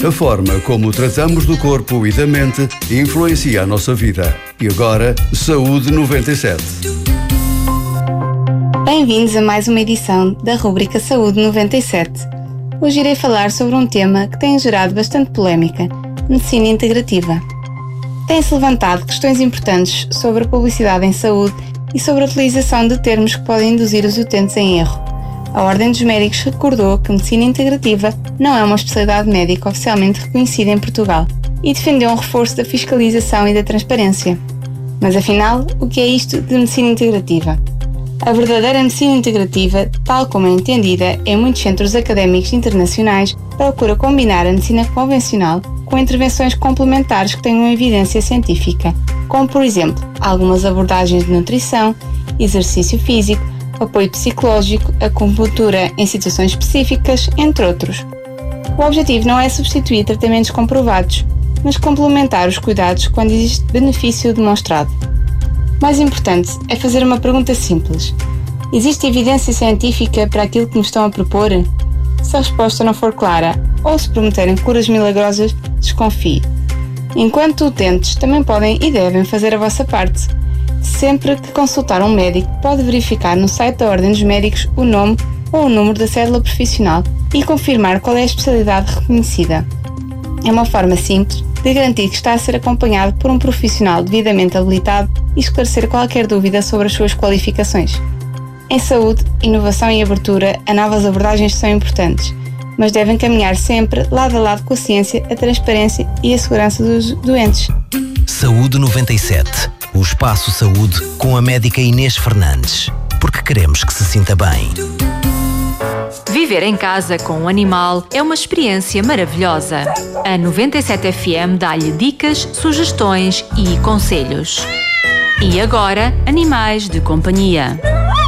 A forma como tratamos do corpo e da mente influencia a nossa vida. E agora, Saúde 97. Bem-vindos a mais uma edição da rubrica Saúde 97. Hoje irei falar sobre um tema que tem gerado bastante polémica: medicina integrativa. Tem-se levantado questões importantes sobre a publicidade em saúde e sobre a utilização de termos que podem induzir os utentes em erro. A Ordem dos Médicos recordou que medicina integrativa não é uma especialidade médica oficialmente reconhecida em Portugal e defendeu um reforço da fiscalização e da transparência. Mas afinal, o que é isto de medicina integrativa? A verdadeira medicina integrativa, tal como é entendida em muitos centros académicos internacionais, procura combinar a medicina convencional com intervenções complementares que tenham evidência científica, como por exemplo, algumas abordagens de nutrição, exercício físico, apoio psicológico, acupuntura em situações específicas, entre outros. O objetivo não é substituir tratamentos comprovados, mas complementar os cuidados quando existe benefício demonstrado. Mais importante é fazer uma pergunta simples: existe evidência científica para aquilo que me estão a propor? Se a resposta não for clara, ou se prometerem curas milagrosas, desconfie. Enquanto utentes, também podem e devem fazer a vossa parte. Sempre que consultar um médico, pode verificar no site da Ordem dos Médicos o nome ou o número da cédula profissional e confirmar qual é a especialidade reconhecida. É uma forma simples de garantir que está a ser acompanhado por um profissional devidamente habilitado e esclarecer qualquer dúvida sobre as suas qualificações. Em saúde, inovação e abertura a novas abordagens são importantes, mas devem caminhar sempre lado a lado com a ciência, a transparência e a segurança dos doentes. Saúde 97. O Espaço Saúde com a médica Inês Fernandes. Porque queremos que se sinta bem. Viver em casa com um animal é uma experiência maravilhosa. A 97 FM dá-lhe dicas, sugestões e conselhos. E agora, animais de companhia.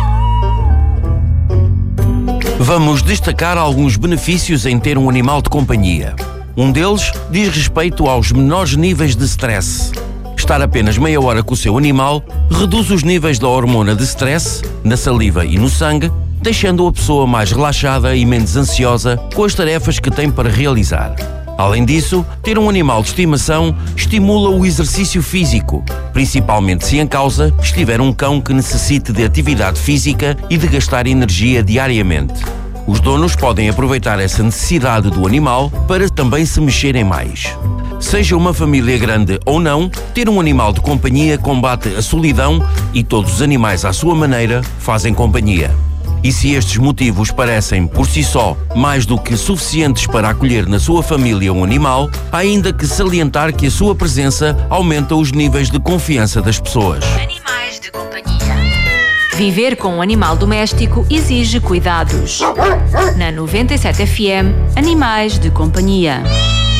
Vamos destacar alguns benefícios em ter um animal de companhia. Um deles diz respeito aos menores níveis de stress. Estar apenas meia hora com o seu animal reduz os níveis da hormona de stress na saliva e no sangue, deixando a pessoa mais relaxada e menos ansiosa com as tarefas que tem para realizar. Além disso, ter um animal de estimação estimula o exercício físico, principalmente se em causa estiver um cão que necessite de atividade física e de gastar energia diariamente. Os donos podem aproveitar essa necessidade do animal para também se mexerem mais. Seja uma família grande ou não, ter um animal de companhia combate a solidão e todos os animais à sua maneira fazem companhia. E se estes motivos parecem, por si só, mais do que suficientes para acolher na sua família um animal, há ainda que salientar que a sua presença aumenta os níveis de confiança das pessoas. Animais de companhia. Viver com um animal doméstico exige cuidados. Na 97 FM, Animais de Companhia.